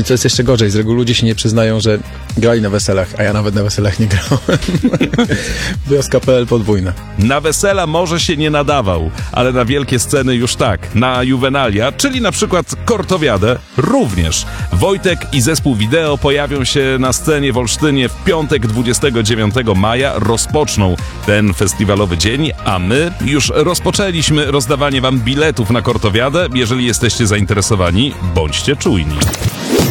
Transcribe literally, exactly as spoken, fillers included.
I co jest jeszcze gorzej, z reguły ludzie się nie przyznają, że grali na weselach, a ja nawet na weselach nie grałem. Wioska kropka p l podwójna. Na wesela może się nie nadawał, ale na wielkie sceny już tak. Na Juvenalia, czyli na przykład Kortowiadę, również. Wojtek i zespół wideo pojawią się na scenie w Olsztynie w piątek dwudziestego dziewiątego maja. Rozpoczną ten festiwalowy dzień, a my już rozpoczęliśmy rozdawanie wam biletów na Kortowiadę. Jeżeli jesteście zainteresowani, bądźcie czujni.